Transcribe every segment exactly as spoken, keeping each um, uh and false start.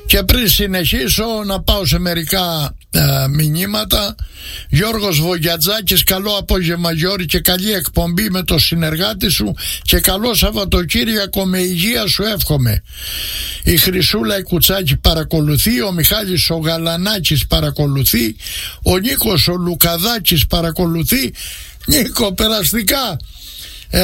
Και πριν συνεχίσω να πάω σε μερικά ε, μηνύματα. Γιώργος Βογιατζάκης, καλό απόγευμα Γιώργη και καλή εκπομπή με το συνεργάτη σου και καλό Σαββατοκύριακο με υγεία σου εύχομαι. Η Χρυσούλα η Κουτσάκη παρακολουθεί, ο Μιχάλης ο Γαλανάκης παρακολουθεί, ο Νίκος ο Λουκαδάκης παρακολουθεί. Νίκο, περαστικά ε,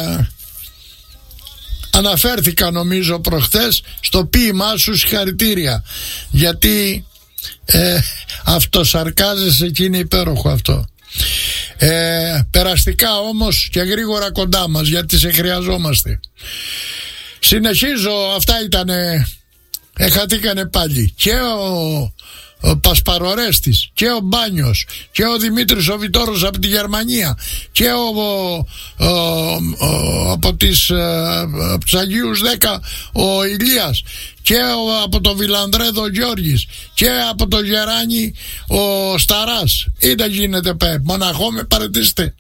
αναφέρθηκα νομίζω προχθές στο ποίημά σου, συγχαρητήρια, γιατί ε, αυτοσαρκάζεσαι και είναι υπέροχο αυτό. ε, περαστικά όμως και γρήγορα κοντά μας, γιατί σε χρειαζόμαστε. Συνεχίζω, αυτά ήτανε, εχαθήκανε πάλι και ο ο Πασπαρορέστης και ο Μπάνιος και ο Δημήτρης ο Βιτόρος από τη Γερμανία και ο, ο, ο, ο από, τις, από τους Αγίους δέκα ο Ηλίας και ο, από το Βιλανδρέδο ο Γιώργης και από το Γεράνι ο Σταράς. Ή δεν γίνεται πέ, μοναχό με παρετήστε.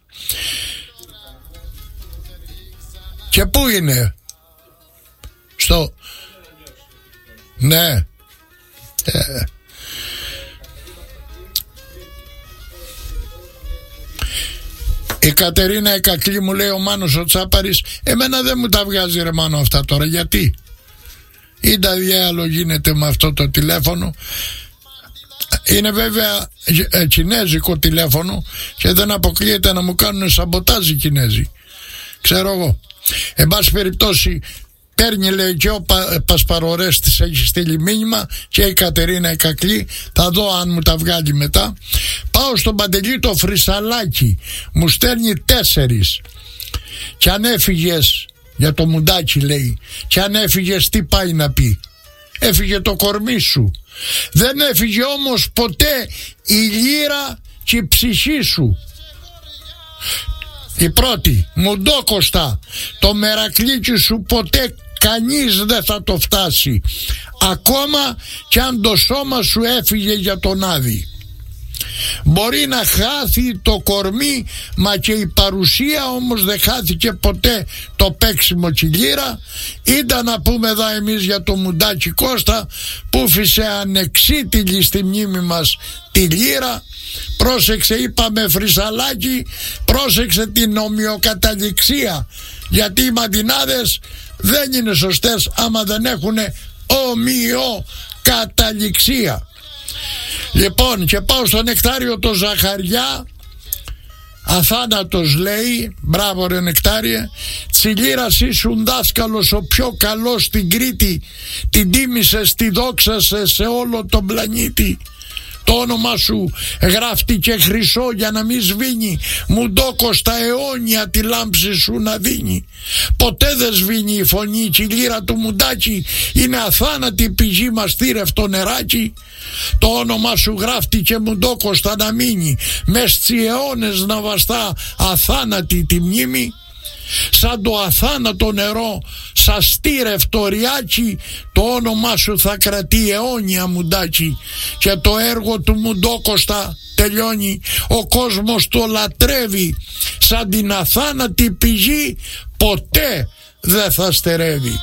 Και πού είναι? Στο ναι ε, η Κατερίνα η Κακλή μου λέει, ο Μάνος ο Τσάπαρης, εμένα δεν μου τα βγάζει ρε Μάνο αυτά τώρα, γιατί? Ή τα διάλο γίνεται με αυτό το τηλέφωνο. Είναι βέβαια ε, κινέζικο τηλέφωνο και δεν αποκλείεται να μου κάνουν σαμποτάζ οι Κινέζοι, ξέρω εγώ. Εν πάση περιπτώσει, παίρνει λέει και ο Πα, Πασπαρορέστης έχει στείλει μήνυμα και η Κατερίνα η Κακλή, θα δω αν μου τα βγάλει μετά. Πάω στον Παντελή το Φρυσαλάκι, μου στέλνει τέσσερις. Και αν έφυγες, για το μουντάκι λέει, και αν έφυγες τι πάει να πει? Έφυγε το κορμί σου. Δεν έφυγε όμως ποτέ η λύρα και η ψυχή σου. Η πρώτη, Μουντόκοστα, το μερακλίκι σου ποτέ κανείς δεν θα το φτάσει, ακόμα κι αν το σώμα σου έφυγε για τον Άδη. Μπορεί να χάθει το κορμί, μα και η παρουσία όμως δεν χάθηκε ποτέ το παίξιμο και η λύρα. Ήταν να πούμε εδώ εμείς για το Μουντάκι Κώστα που φύσε ανεξίτηλη στη μνήμη μας τη λύρα. Πρόσεξε, είπαμε Φρυσαλάκι, πρόσεξε την ομοιοκαταληξία, γιατί οι μαντινάδες δεν είναι σωστές άμα δεν έχουν ομοιοκαταληξία. Λοιπόν, και πάω στο Νεκτάριο το Ζαχαριά, αθάνατος λέει, μπράβο ρε Νεκτάριε, τσιλήρας ήσουν δάσκαλος ο πιο καλός στην Κρήτη, την τίμησες, τη δόξασες σε όλο τον πλανήτη. Το όνομα σου γράφτηκε χρυσό για να μη σβήνει, Μουντόκοστα αιώνια τη λάμψη σου να δίνει. Ποτέ δεν σβήνει η φωνή και η λύρα του Μουντάκι, είναι αθάνατη πηγή μαστήρευτο νεράκι. Το όνομα σου γράφτηκε Μουντόκοστα να μείνει, μες στις αιώνες να βαστά αθάνατη τη μνήμη. Σαν το αθάνατο νερό, σαν στήρευτο ριάκι, το όνομά σου θα κρατεί αιώνια Μουντάκι. Και το έργο του Μουντόκοστα τελειώνει, ο κόσμος το λατρεύει, σαν την αθάνατη πηγή ποτέ δεν θα στερεύει.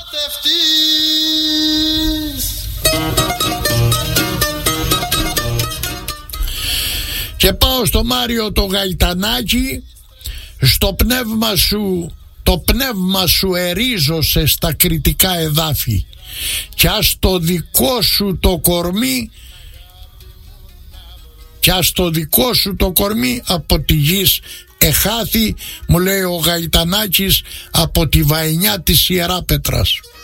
Και πάω στο Μάριο το Γαϊτανάκι, στο πνεύμα σου, το πνεύμα σου ερίζωσε στα κριτικά εδάφη κι ας το δικό σου το κορμί κι ας το δικό σου το κορμί από τη γης εχάθη, μου λέει ο Γαϊτανάκης από τη Βαϊνιά της Ιεράπετρας.